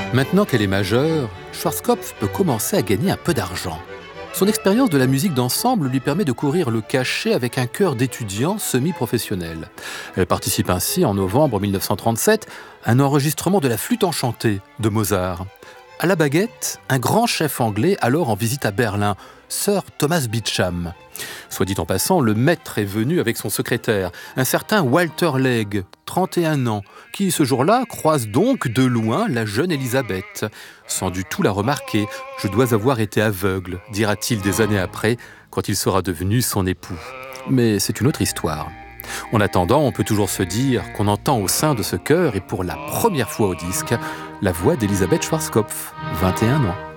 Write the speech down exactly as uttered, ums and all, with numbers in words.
Maintenant qu'elle est majeure, Schwarzkopf peut commencer à gagner un peu d'argent. Son expérience de la musique d'ensemble lui permet de courir le cachet avec un chœur d'étudiants semi-professionnels. Elle participe ainsi en novembre mille neuf cent trente-sept à un enregistrement de la Flûte enchantée de Mozart. À la baguette, un grand chef anglais alors en visite à Berlin, Sir Thomas Beecham. Soit dit en passant, le maître est venu avec son secrétaire, un certain Walter Legge, trente et un ans, qui ce jour-là croise donc de loin la jeune Élisabeth. Sans du tout la remarquer, je dois avoir été aveugle, dira-t-il des années après, quand il sera devenu son époux. Mais c'est une autre histoire. En attendant, on peut toujours se dire qu'on entend au sein de ce chœur, et pour la première fois au disque, la voix d'Elisabeth Schwarzkopf, vingt et un ans.